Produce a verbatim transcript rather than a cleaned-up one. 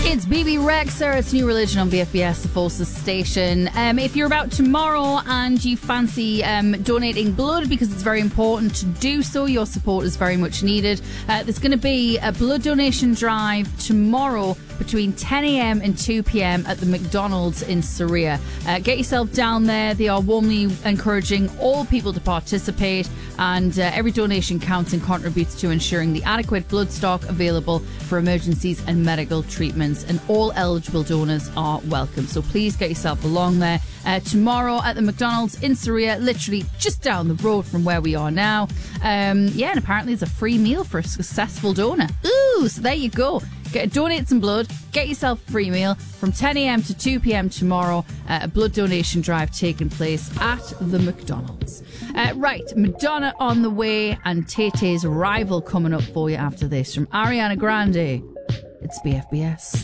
It's B B Rexha. It's New Religion on B F B S, the Forces station. Um, if you're about tomorrow and you fancy um, donating blood, because it's very important to do so, your support is very much needed. Uh, there's going to be a blood donation drive tomorrow between ten a.m. and two p.m. at the McDonald's in Surrey. Uh, get yourself down there. They are warmly encouraging all people to participate, and uh, every donation counts and contributes to ensuring the adequate blood stock available for emergencies and medical treatments, and all eligible donors are welcome. So please get yourself along there uh, tomorrow at the McDonald's in Surrey, literally just down the road from where we are now. Um, yeah, and apparently there's a free meal for a successful donor. Ooh, so there you go. Get, donate some blood, get yourself a free meal from ten a.m. to two p.m. tomorrow. Uh, a blood donation drive taking place at the McDonald's. Uh, right, Madonna on the way, and Tay-Tay's Rival coming up for you after this from Ariana Grande. It's B F B S.